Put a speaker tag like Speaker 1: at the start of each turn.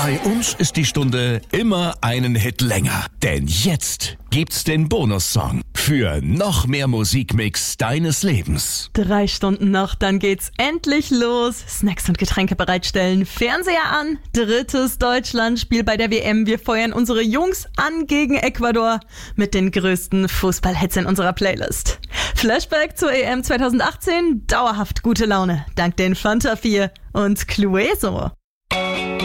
Speaker 1: Bei uns ist die Stunde immer einen Hit länger. Denn jetzt gibt's den Bonussong für noch mehr Musikmix deines Lebens.
Speaker 2: 3 Stunden noch, dann geht's endlich los. Snacks und Getränke bereitstellen, Fernseher an, 3. Deutschlandspiel bei der WM. Wir feuern unsere Jungs an gegen Ecuador mit den größten Fußballhits in unserer Playlist. Flashback zur EM 2018, dauerhaft gute Laune, dank den Fanta 4 und Clueso.